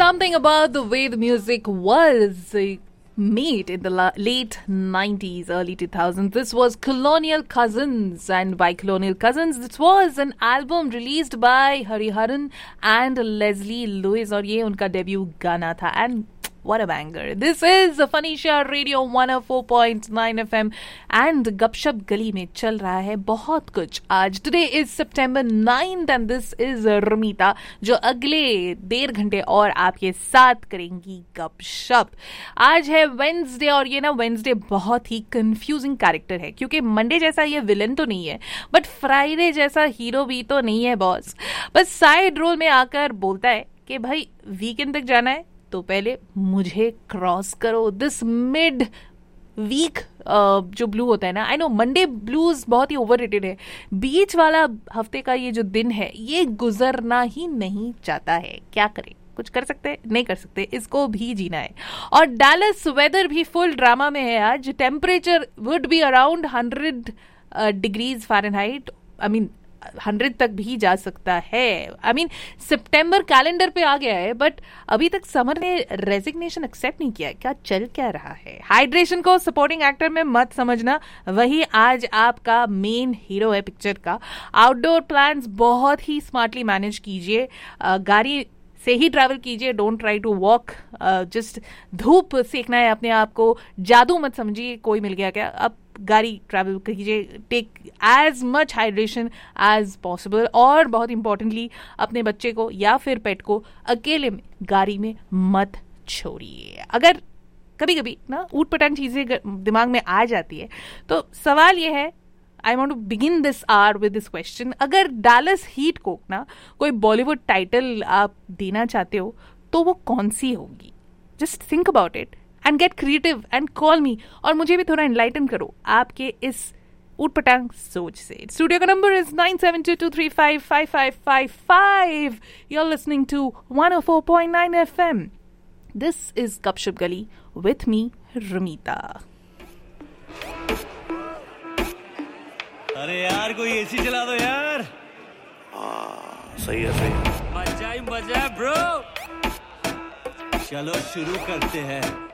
something about the way the music was made in the late 90s, early 2000s. This was Colonial Cousins, and by Colonial Cousins, this was an album released by Hariharan and Leslie Lewis, और ये उनका debut गाना था. And what a banger. This is Phoenicia Radio 104.9 FM and गपशप गली में चल रहा है बहुत कुछ आज. Today is September 9th and this is रमीता जो अगले 1.5 घंटे और आपके साथ करेंगी गपशप. आज है वेंसडे और ये ना वेंसडे बहुत ही कंफ्यूजिंग कैरेक्टर है क्योंकि मंडे जैसा ये विलन तो नहीं है बट फ्राइडे जैसा हीरो भी तो नहीं है बॉस. बस साइड रोल में आकर बोलता है कि भाई वीकेंड तक जाना है तो पहले मुझे क्रॉस करो. दिस मिड वीक जो ब्लू होता है ना, आई नो मंडे ब्लूज बहुत ही ओवररेटेड है. बीच वाला हफ्ते का ये जो दिन है ये गुजरना ही नहीं चाहता है. क्या करें, कुछ कर सकते हैं? नहीं कर सकते, इसको भी जीना है. और डैलस वेदर भी फुल ड्रामा में है आज. Temperature would be around 100 degrees Fahrenheit. I mean 100 तक भी जा सकता है. आई मीन सितंबर कैलेंडर पे आ गया है बट अभी तक समर ने रेजिग्नेशन एक्सेप्ट नहीं किया. क्या चल क्या रहा है? हाइड्रेशन को सपोर्टिंग एक्टर में मत समझना, वही आज आपका मेन हीरो है पिक्चर का. आउटडोर प्लान्स बहुत ही स्मार्टली मैनेज कीजिए. गाड़ी से ही ट्रैवल कीजिए. Don't try to walk. Just धूप सेकना है अपने आप को. जादू मत समझिए कोई मिल गया क्या. अब गाड़ी ट्रैवल कीजिए. Take as much hydration as possible. और बहुत इंपॉर्टेंटली अपने बच्चे को या फिर पेट को अकेले में गाड़ी में मत छोड़िए. अगर कभी कभी ना ऊट पटांग चीजें दिमाग में आ जाती है तो सवाल ये है, I want to begin this hour with this question. अगर डैलस हीट को ना कोई बॉलीवुड टाइटल आप देना चाहते हो तो वो कौन सी होगी? Just think about it and gate creative and call मी. और मुझे भी थोड़ा एनलाइटन करो आपके इस ऊटपटांग सोच से. स्टूडियो का number is 9722355555. You're listening to 104.9 FM. This is गपशप गली with me, रमीता. अरे यार कोई एसी चला दो यार. सही है सही. मजा ही मजा है ब्रो. चलो शुरू करते हैं.